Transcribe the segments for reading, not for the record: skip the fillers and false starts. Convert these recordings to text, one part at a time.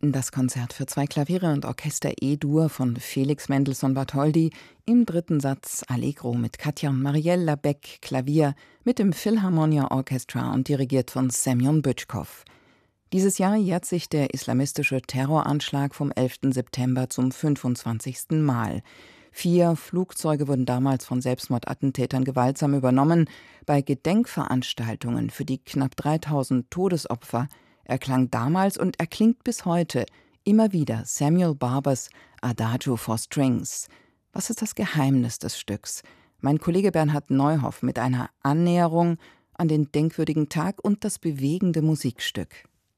Das Konzert für 2 Klaviere und Orchester E-Dur von Felix Mendelssohn Bartholdy, im 3. Satz Allegro mit Katja und Marielle Labec Klavier, mit dem Philharmonia Orchestra und dirigiert von Semyon Bytschkow. Dieses Jahr jährt sich der islamistische Terroranschlag vom 11. September zum 25. Mal. 4 Flugzeuge wurden damals von Selbstmordattentätern gewaltsam übernommen. Bei Gedenkveranstaltungen für die knapp 3000 Todesopfer erklang damals und erklingt bis heute immer wieder Samuel Barbers Adagio for Strings. Was ist das Geheimnis des Stücks? Mein Kollege Bernhard Neuhoff mit einer Annäherung an den denkwürdigen Tag und das bewegende Musikstück.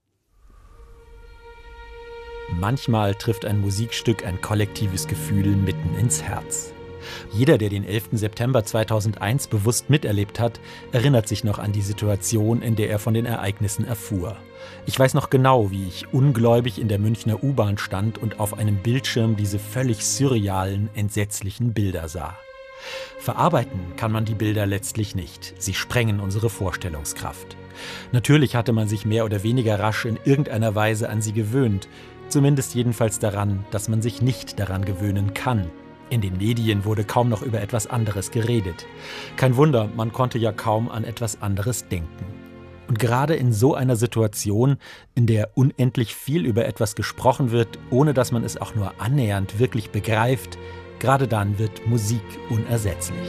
Manchmal trifft ein Musikstück ein kollektives Gefühl mitten ins Herz. Jeder, der den 11. September 2001 bewusst miterlebt hat, erinnert sich noch an die Situation, in der er von den Ereignissen erfuhr. Ich weiß noch genau, wie ich ungläubig in der Münchner U-Bahn stand und auf einem Bildschirm diese völlig surrealen, entsetzlichen Bilder sah. Verarbeiten kann man die Bilder letztlich nicht. Sie sprengen unsere Vorstellungskraft. Natürlich hatte man sich mehr oder weniger rasch in irgendeiner Weise an sie gewöhnt. Zumindest jedenfalls daran, dass man sich nicht daran gewöhnen kann. In den Medien wurde kaum noch über etwas anderes geredet. Kein Wunder, man konnte ja kaum an etwas anderes denken. Und gerade in so einer Situation, in der unendlich viel über etwas gesprochen wird, ohne dass man es auch nur annähernd wirklich begreift, gerade dann wird Musik unersetzlich.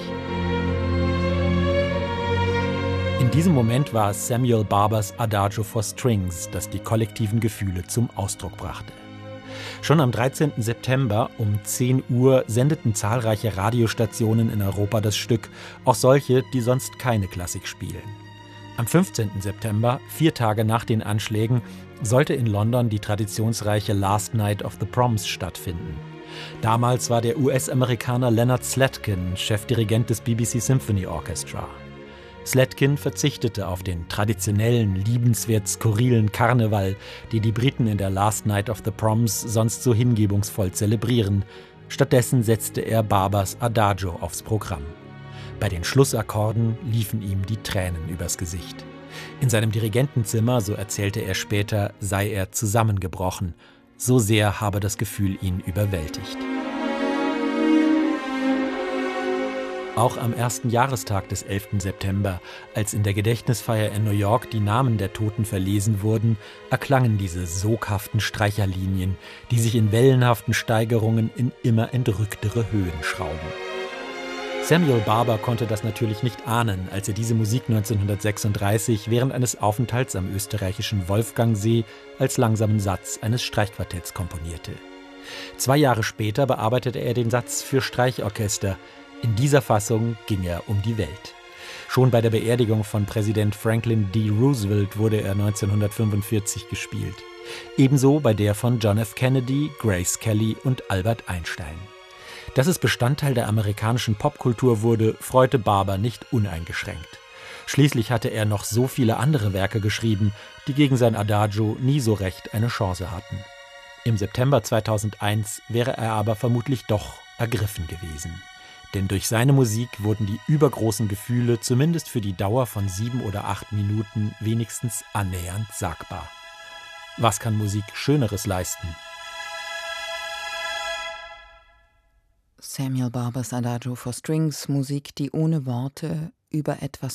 In diesem Moment war es Samuel Barbers Adagio for Strings, das die kollektiven Gefühle zum Ausdruck brachte. Schon am 13. September um 10 Uhr sendeten zahlreiche Radiostationen in Europa das Stück, auch solche, die sonst keine Klassik spielen. Am 15. September, 4 Tage nach den Anschlägen, sollte in London die traditionsreiche Last Night of the Proms stattfinden. Damals war der US-Amerikaner Leonard Slatkin Chefdirigent des BBC Symphony Orchestra. Slatkin verzichtete auf den traditionellen, liebenswert skurrilen Karneval, den die Briten in der Last Night of the Proms sonst so hingebungsvoll zelebrieren. Stattdessen setzte er Barbers Adagio aufs Programm. Bei den Schlussakkorden liefen ihm die Tränen übers Gesicht. In seinem Dirigentenzimmer, so erzählte er später, sei er zusammengebrochen. So sehr habe das Gefühl ihn überwältigt. Auch am ersten Jahrestag des 11. September, als in der Gedächtnisfeier in New York die Namen der Toten verlesen wurden, erklangen diese soghaften Streicherlinien, die sich in wellenhaften Steigerungen in immer entrücktere Höhen schrauben. Samuel Barber konnte das natürlich nicht ahnen, als er diese Musik 1936 während eines Aufenthalts am österreichischen Wolfgangsee als langsamen Satz eines Streichquartetts komponierte. 2 Jahre später bearbeitete er den Satz für Streichorchester. In dieser Fassung ging er um die Welt. Schon bei der Beerdigung von Präsident Franklin D. Roosevelt wurde er 1945 gespielt. Ebenso bei der von John F. Kennedy, Grace Kelly und Albert Einstein. Dass es Bestandteil der amerikanischen Popkultur wurde, freute Barber nicht uneingeschränkt. Schließlich hatte er noch so viele andere Werke geschrieben, die gegen sein Adagio nie so recht eine Chance hatten. Im September 2001 wäre er aber vermutlich doch ergriffen gewesen. Denn durch seine Musik wurden die übergroßen Gefühle zumindest für die Dauer von 7 oder 8 Minuten wenigstens annähernd sagbar. Was kann Musik Schöneres leisten? Samuel Barbers Adagio for Strings, Musik, die ohne Worte über etwas